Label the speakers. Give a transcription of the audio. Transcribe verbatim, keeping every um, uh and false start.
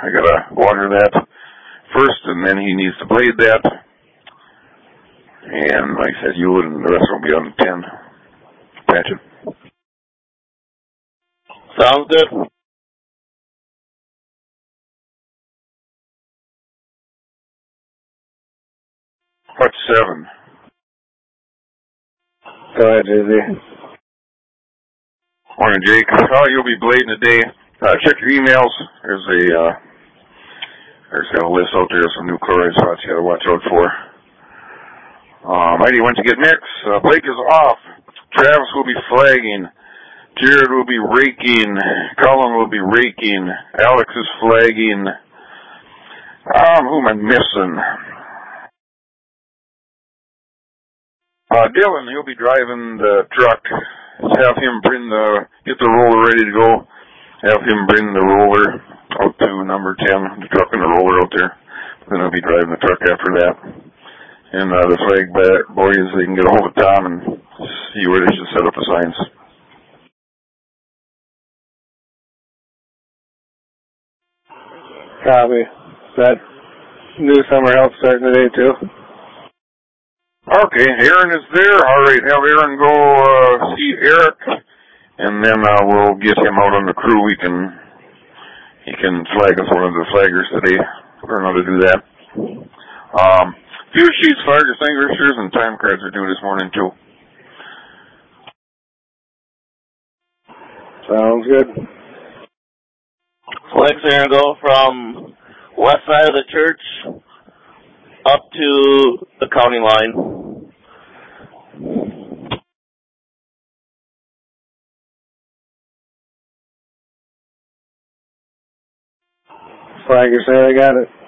Speaker 1: I gotta water that first, and then he needs to blade that. And like I said, you and the rest will be on ten. Patch it.
Speaker 2: Sounds good.
Speaker 1: What's seven?
Speaker 3: Go ahead, J Z.
Speaker 1: Morning, Jake. Oh, you'll be blading today. Uh, check your emails. There's a, uh, there's got a list out there of some new chloride spots you gotta watch out for. Uh, Mighty went to get mixed. Uh, Blake is off. Travis will be flagging. Jared will be raking. Colin will be raking. Alex is flagging. Um, who am I missing? Uh, Dylan, he'll be driving the truck. Have him bring the, get the roller ready to go. Have him bring the roller out to number ten, the truck and the roller out there. Then he'll be driving the truck after that. And uh, the flag boys, they can get a hold of Tom and see where they should set up the signs.
Speaker 3: Copy. That new summer help starting today too?
Speaker 1: Okay, Aaron is there. All right, have Aaron go uh, see Eric, and then uh, we'll get him out on the crew. We can, he can flag us one of the flaggers today. Learn how to do that. Um, few sheets, flag extinguishers, and time cards are due this morning too.
Speaker 3: Sounds good.
Speaker 2: Flags are going to go from west side of the church up to the county line.
Speaker 3: Flagger say I got it.